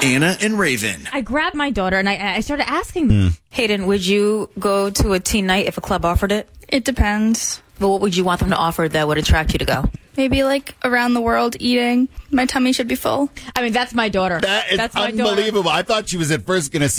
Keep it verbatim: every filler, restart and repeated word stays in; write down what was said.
Anna and Raven. I grabbed my daughter and I, I started asking them. Mm. Hayden, would you go to a teen night if a club offered it? It depends. But what would you want them to offer that would attract you to go? Maybe like around the world eating. My tummy should be full. I mean, that's my daughter. That is that's my daughter. unbelievable. I thought she was at first going to